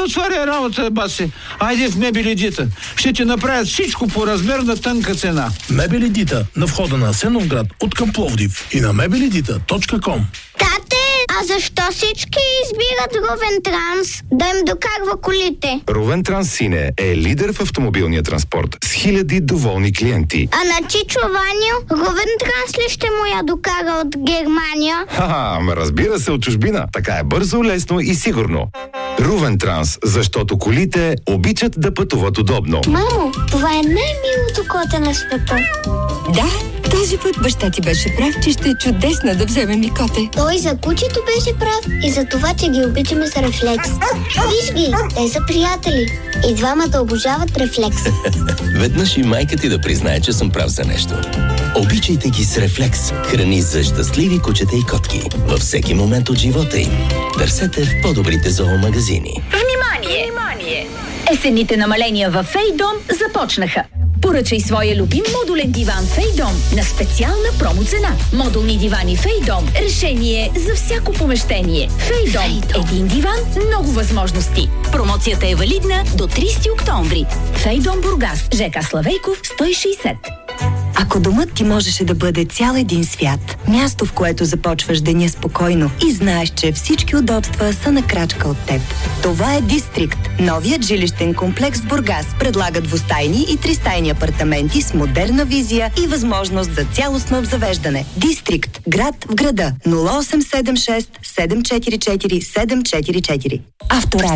отваря работа, баси. Айде в Мебели Дита. Ще ти направят всичко по размерна тънка цена. Мебели Дита на входа на Асеновград от към Пловдив и на mebelidita.com. Тате, а защо всички избират Рувен Транс да им докарва колите? Рувен Транс Сине е лидер в автомобилния транспорт с хиляди доволни клиенти. А на Чичо Ваню, Рувен Транс ли ще му я докара от Германия? Ха-ха, разбира се, от чужбина. Така е бързо, лесно и сигурно. Рувен Транс, защото колите обичат да пътуват удобно. Мамо, това е най-милото коте на света. Да, този път баща ти беше прав, че ще е чудесно да вземем и коте. Той за кучето беше прав и за това, че ги обичаме с Рефлекс. Виж ги, те са приятели. И двамата обожават Рефлекс. Веднъж и майка ти да признае, че съм прав за нещо. Обичайте ги с Рефлекс. Храни за щастливи кучета и котки във всеки момент от живота им. Търсете в по-добрите зоомагазини. Внимание! Есенните намаления във Фейдом започнаха. Поръчай своя любим модулен диван Фейдом на специална промо-цена. Модулни дивани Фейдом. Решение за всяко помещение. Фейдом. Един диван, много възможности. Промоцията е валидна до 30 октомври. Фейдом Бургас. ЖК Славейков 160. Ако домът ти можеше да бъде цял един свят, място, в което започваш деня спокойно и знаеш, че всички удобства са на крачка от теб. Това е Дистрикт. Новият жилищен комплекс в Бургас предлага двустайни и тристайни апартаменти с модерна визия и възможност за цялостно обзавеждане. Дистрикт. Град в града. 0876 744 744. Авторадио.